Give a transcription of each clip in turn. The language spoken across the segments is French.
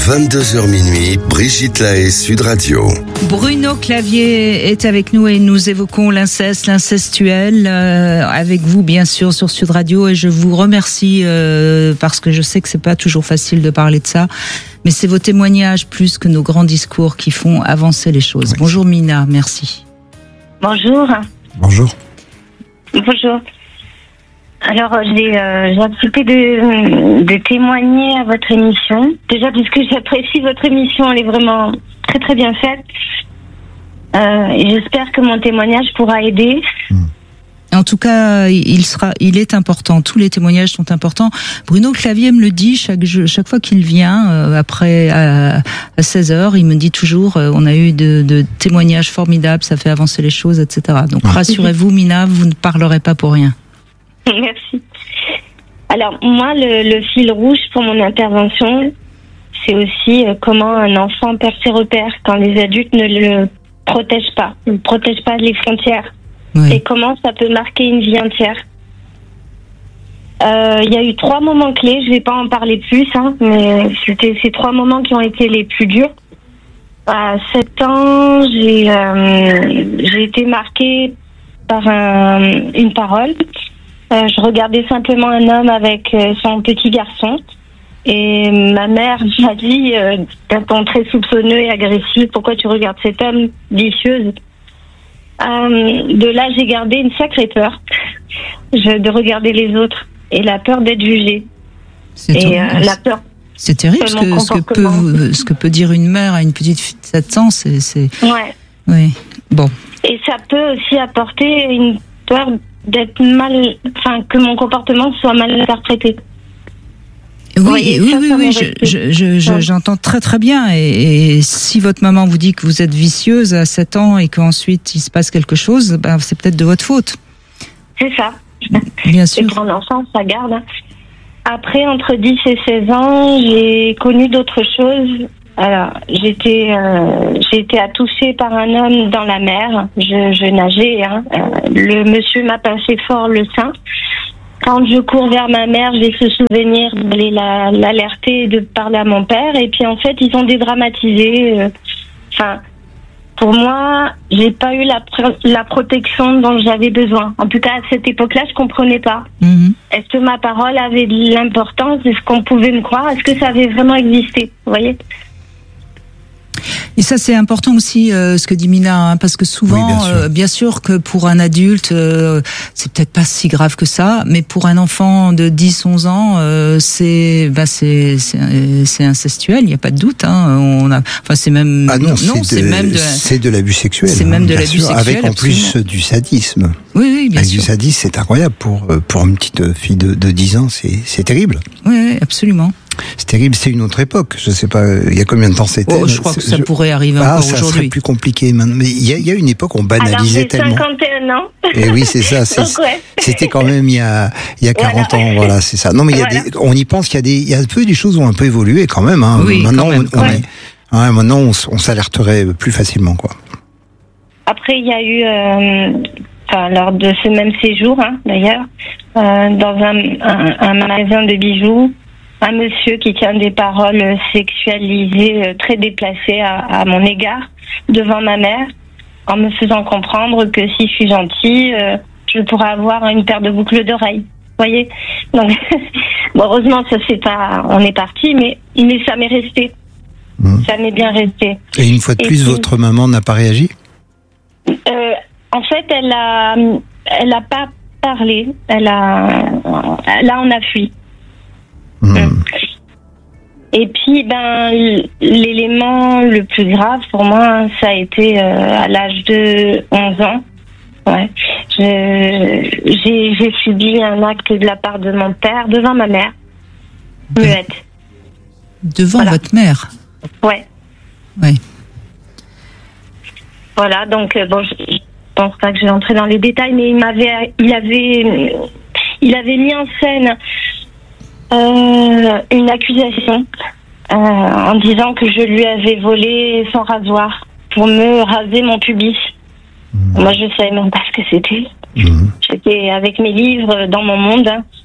22h minuit, Brigitte Lahaie, Sud Radio. Bruno Clavier est avec nous et nous évoquons l'incestuel avec vous bien sûr sur Sud Radio, et je vous remercie parce que je sais que c'est pas toujours facile de parler de ça, mais c'est vos témoignages plus que nos grands discours qui font avancer les choses. Oui. Bonjour Mina, merci. Bonjour. Bonjour. Bonjour. Alors, j'ai accepté de témoigner à votre émission. Déjà, puisque j'apprécie votre émission, elle est vraiment très très bien faite. Et j'espère que mon témoignage pourra aider. En tout cas, il est important. Tous les témoignages sont importants. Bruno Clavier me le dit chaque fois qu'il vient, après à 16h, il me dit toujours, on a eu de témoignages formidables, ça fait avancer les choses, etc. Donc rassurez-vous, Mina, vous ne parlerez pas pour rien. Merci. Alors, moi, le fil rouge pour mon intervention, c'est aussi comment un enfant perd ses repères quand les adultes ne le protègent pas, ne protègent pas les frontières. Oui. Et comment ça peut marquer une vie entière. Il y a eu 3 moments clés, je vais pas en parler plus, mais c'était ces 3 moments qui ont été les plus durs. À 7 ans, j'ai été marquée par une parole. Je regardais simplement un homme avec son petit garçon, et ma mère m'a dit d'un ton très soupçonneux et agressif: pourquoi tu regardes cet homme, vicieuse. De là, j'ai gardé une sacrée peur de regarder les autres et la peur d'être jugée. La peur. C'est terrible ce que peut dire une mère à une petite fille de 7 ans. C'est... Ouais. Oui. Bon. Et ça peut aussi apporter une peur d'être que mon comportement soit mal interprété. Oui, j'entends très très bien. Et si votre maman vous dit que vous êtes vicieuse à 7 ans et qu'ensuite il se passe quelque chose, c'est peut-être de votre faute. C'est ça. Bien sûr. Et pour l'enfant, ça garde. Après, entre 10 et 16 ans, j'ai connu d'autres choses. Alors, j'ai été attouchée par un homme dans la mer. Je nageais. Le monsieur m'a passé fort le sein. Quand je cours vers ma mère, j'ai ce souvenir d'aller l'alerter et de parler à mon père. Et puis en fait, ils ont dédramatisé. Pour moi, j'ai pas eu la protection dont j'avais besoin. En tout cas, à cette époque-là, je comprenais pas. Mm-hmm. Est-ce que ma parole avait de l'importance? Est-ce qu'on pouvait me croire? Est-ce que ça avait vraiment existé? Vous voyez? Et ça, c'est important aussi, ce que dit Mina, parce que souvent, oui, bien sûr que pour un adulte, c'est peut-être pas si grave que ça, mais pour un enfant de 10-11 ans, c'est incestuel, il n'y a pas de doute. C'est même... Ah non, c'est de l'abus sexuel. C'est même de l'abus sexuel, avec en absolument. plus du sadisme. Oui, bien avec sûr. Du sadisme, c'est incroyable. Pour une petite fille de 10 ans, c'est terrible. Oui, absolument. C'est terrible, c'est une autre époque. Je sais pas, il y a combien de temps c'était? Je crois que ça pourrait arriver encore aujourd'hui. Ça serait plus compliqué maintenant. Mais il y a une époque où on banalisait tellement. Alors, j'ai 51 ans. Et oui, c'est ça. C'était quand même il y a 40 ans. Voilà, c'est ça. Non, mais on y pense qu'il y a peu des choses ont un peu évolué quand même. Oui, maintenant, maintenant, on s'alerterait plus facilement, quoi. Après, il y a eu, lors de ce même séjour, d'ailleurs, dans un magasin de bijoux, un monsieur qui tient des paroles sexualisées très déplacées à mon égard devant ma mère, en me faisant comprendre que si je suis gentille, je pourrais avoir une paire de boucles d'oreilles. Vous voyez? Donc, heureusement, on est parti, mais ça m'est resté. Ça m'est bien resté. Et une fois de plus, votre maman n'a pas réagi? En fait, elle a pas parlé. Là, on a fui. Et puis, l'élément le plus grave pour moi, ça a été à l'âge de 11 ans. Ouais. J'ai subi un acte de la part de mon père devant ma mère, muette. Devant votre mère? Ouais. Oui. Voilà, donc je pense pas que je vais entrer dans les détails, mais il avait mis en scène une accusation en disant que je lui avais volé son rasoir pour me raser mon pubis. Moi, je savais même pas ce que c'était. J'étais avec mes livres dans mon monde.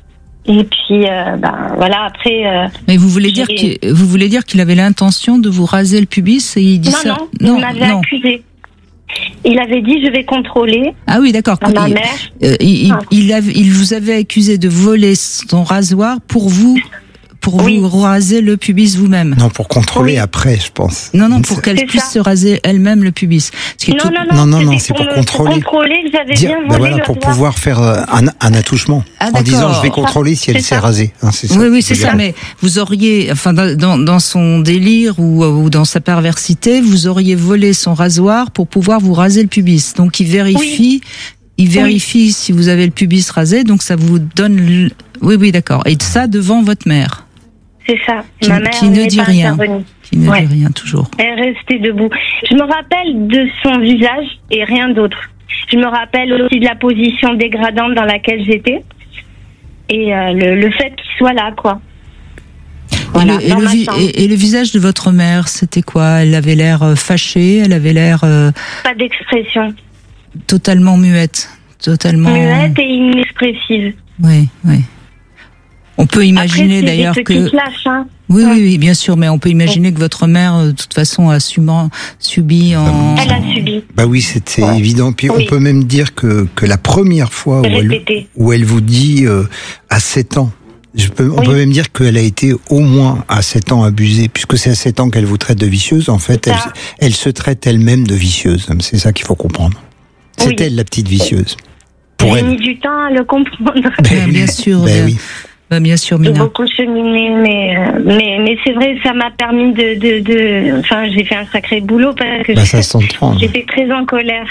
Et puis, voilà, après... Mais vous voulez dire qu'il avait l'intention de vous raser le pubis et il dit ça? Non, il m'avait accusé. Il avait dit, je vais contrôler. Ah oui, d'accord. Ma mère. Il vous avait accusé de voler son rasoir pour vous raser le pubis vous-même. Non, pour contrôler après, je pense. Non, pour qu'elle puisse se raser elle-même le pubis. Non, c'est pour contrôler. Que j'avais bien volé pour pouvoir faire un attouchement. En disant, je vais contrôler si elle s'est rasée. C'est ça. Oui, c'est ça. Mais vous auriez, dans son délire ou dans sa perversité, vous auriez volé son rasoir pour pouvoir vous raser le pubis. Donc, il vérifie. Il vérifie si vous avez le pubis rasé, donc ça vous donne... Oui, d'accord. Et ça devant votre mère. C'est ça. Ma mère qui ne dit rien. Qui ne dit rien, toujours. Elle est restée debout. Je me rappelle de son visage et rien d'autre. Je me rappelle aussi de la position dégradante dans laquelle j'étais. Et le fait qu'il soit là, quoi. Voilà, et le visage de votre mère, c'était quoi? Elle avait l'air fâchée, elle avait l'air... Pas d'expression. Totalement muette. Muette et inexpressive. Oui. On peut imaginer d'ailleurs que... Oui, bien sûr, mais on peut imaginer que votre mère, de toute façon, a subi Elle a subi. Bah oui, c'est évident. Puis on peut même dire que la première fois où elle vous dit à 7 ans, on peut même dire qu'elle a été au moins à 7 ans abusée, puisque c'est à 7 ans qu'elle vous traite de vicieuse. En fait, elle se traite elle-même de vicieuse. C'est ça qu'il faut comprendre. C'est elle la petite vicieuse. J'ai mis du temps à le comprendre. Bien sûr. Oui. Bien sûr, Mina. J'ai beaucoup cheminé, mais c'est vrai, ça m'a permis enfin, j'ai fait un sacré boulot parce que ça s'entend. J'étais très en colère.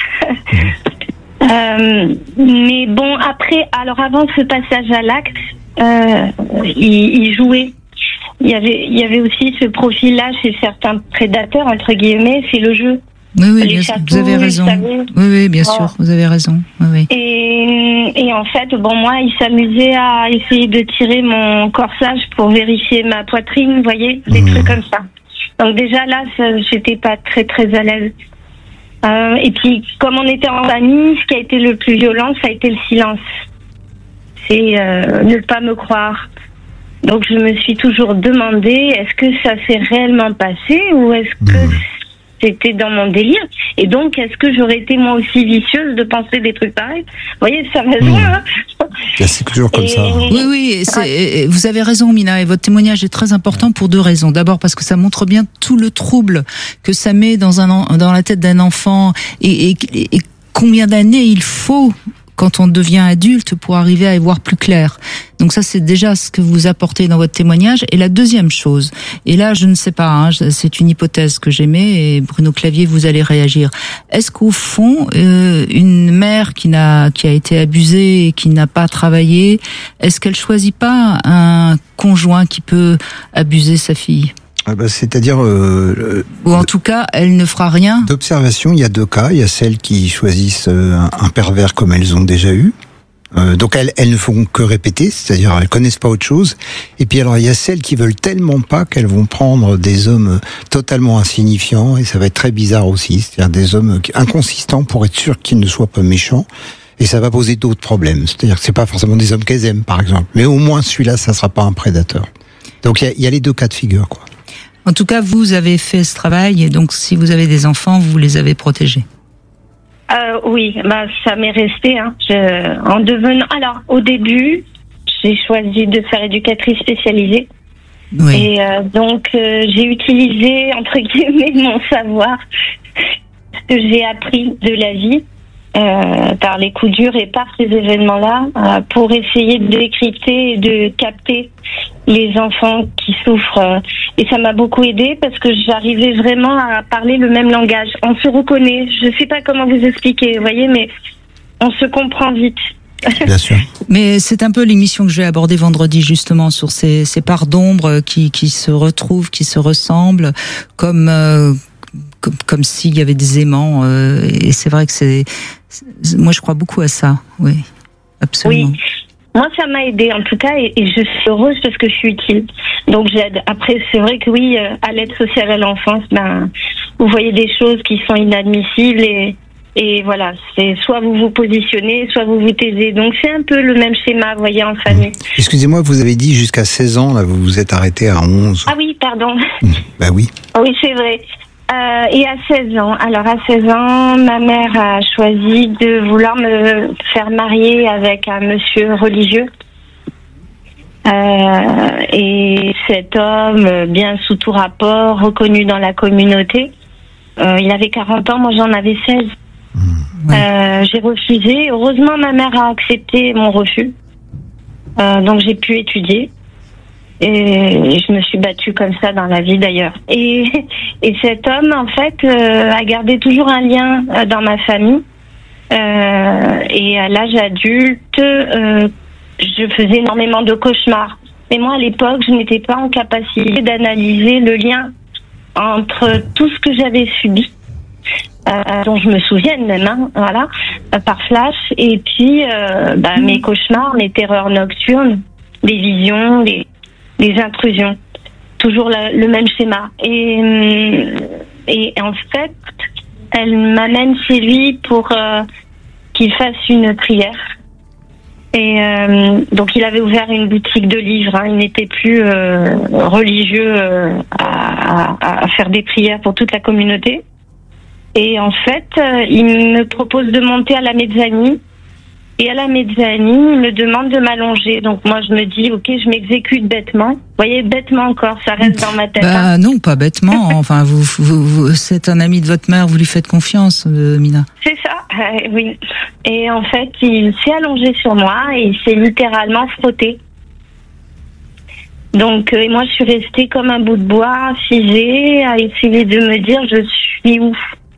Mais bon, après, alors avant ce passage à l'acte, il jouait. Il y avait aussi ce profil-là chez certains prédateurs, entre guillemets, c'est le jeu. Oui, bien sûr, vous avez raison. Oui, bien sûr, vous avez raison. Oui. Et en fait, moi, il s'amusait à essayer de tirer mon corsage pour vérifier ma poitrine, vous voyez, des trucs comme ça. Donc déjà là, j'étais pas très très à l'aise. Et puis, comme on était en famille, ce qui a été le plus violent, ça a été le silence. C'est ne pas me croire. Donc je me suis toujours demandé, est-ce que ça s'est réellement passé ou est-ce que c'était dans mon délire? Et donc, est-ce que j'aurais été moi aussi vicieuse de penser des trucs pareils? Vous voyez, ça va loin. C'est toujours comme ça. Oui, vous avez raison, Mina, et votre témoignage est très important pour 2 raisons. D'abord, parce que ça montre bien tout le trouble que ça met dans la tête d'un enfant et combien d'années il faut quand on devient adulte pour arriver à y voir plus clair. Donc ça, c'est déjà ce que vous apportez dans votre témoignage. Et la deuxième chose, et là, je ne sais pas, c'est une hypothèse que j'émets, et Bruno Clavier, vous allez réagir. Est-ce qu'au fond, une mère qui a été abusée et qui n'a pas travaillé, est-ce qu'elle choisit pas un conjoint qui peut abuser sa fille? C'est-à-dire... ou en tout cas, elle ne fera rien. D'observation, il y a 2 cas. Il y a celles qui choisissent un pervers comme elles ont déjà eu. Donc elles ne font que répéter, c'est-à-dire elles connaissent pas autre chose. Et puis alors il y a celles qui veulent tellement pas qu'elles vont prendre des hommes totalement insignifiants, et ça va être très bizarre aussi, c'est-à-dire des hommes inconsistants pour être sûr qu'ils ne soient pas méchants. Et ça va poser d'autres problèmes. C'est-à-dire que c'est pas forcément des hommes qu'elles aiment, par exemple. Mais au moins celui-là, ça sera pas un prédateur. Donc il y a les 2 cas de figure, quoi. En tout cas, vous avez fait ce travail, et donc si vous avez des enfants, vous les avez protégés. Oui, ça m'est resté. En devenant, alors au début, j'ai choisi de faire éducatrice spécialisée. Oui. Et donc j'ai utilisé entre guillemets mon savoir, ce que j'ai appris de la vie par les coups durs et par ces événements-là, pour essayer de décrypter et de capter les enfants qui souffrent. Et ça m'a beaucoup aidée parce que j'arrivais vraiment à parler le même langage. On se reconnaît. Je ne sais pas comment vous expliquer, vous voyez, mais on se comprend vite. Bien sûr. Mais c'est un peu l'émission que je vais aborder vendredi, justement, sur ces parts d'ombre qui se retrouvent, qui se ressemblent, comme s'il y avait des aimants. Et c'est vrai que moi, je crois beaucoup à ça. Oui, absolument. Oui. Moi, ça m'a aidée en tout cas, et je suis heureuse parce que je suis utile. Donc j'aide. Après, c'est vrai que oui, à l'aide sociale à l'enfance, vous voyez des choses qui sont inadmissibles, et Et voilà, c'est soit vous vous positionnez, soit vous vous taisez. Donc c'est un peu le même schéma, vous voyez, en famille. Excusez-moi, vous avez dit jusqu'à 16 ans, là, vous vous êtes arrêté à 11. Ah oui, pardon. Bah oui. Oui, c'est vrai. Et à 16 ans, alors à 16 ans, ma mère a choisi de vouloir me faire marier avec un monsieur religieux. Et cet homme, bien sous tout rapport, reconnu dans la communauté, il avait 40 ans, moi j'en avais 16. Ouais. J'ai refusé. Heureusement, ma mère a accepté mon refus. Donc j'ai pu étudier. Et je me suis battue comme ça dans la vie d'ailleurs. Et cet homme, en fait, a gardé toujours un lien dans ma famille. Et à l'âge adulte, je faisais énormément de cauchemars. Mais moi, à l'époque, je n'étais pas en capacité d'analyser le lien entre tout ce que j'avais subi, dont je me souviens même, hein, voilà, par flash, et puis mes cauchemars, mes terreurs nocturnes, les visions, les intrusions, toujours le même schéma. Et en fait, elle m'amène chez lui pour qu'il fasse une prière. Et donc il avait ouvert une boutique de livres, hein. Il n'était plus religieux à faire des prières pour toute la communauté. Et en fait, il me propose de monter à la mezzanine. Et à la mezzanine, il me demande de m'allonger. Donc moi, je me dis, ok, je m'exécute bêtement. Vous voyez, bêtement encore, ça reste dans ma tête. Bah non, pas bêtement. Enfin, vous c'est un ami de votre mère, vous lui faites confiance, Mina. C'est ça, oui. Et en fait, il s'est allongé sur moi et il s'est littéralement frotté. Donc, moi, je suis restée comme un bout de bois, figée, à essayer de me dire, je suis où,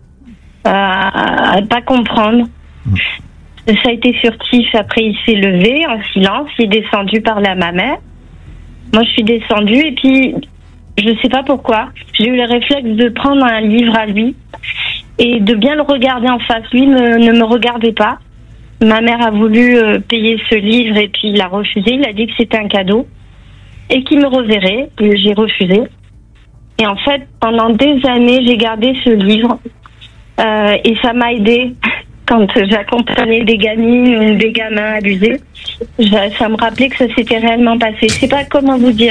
à pas comprendre. Ça a été furtif. Après, il s'est levé en silence. Il est descendu parler à ma mère. Moi, je suis descendue et puis, je sais pas pourquoi, j'ai eu le réflexe de prendre un livre à lui et de bien le regarder en face. Lui ne me regardait pas. Ma mère a voulu payer ce livre et puis il a refusé. Il a dit que c'était un cadeau et qu'il me reverrait. Et j'ai refusé. Et en fait, pendant des années, j'ai gardé ce livre et ça m'a aidée. Quand j'accompagnais des gamines ou des gamins abusés, ça me rappelait que ça s'était réellement passé. Je sais pas comment vous dire.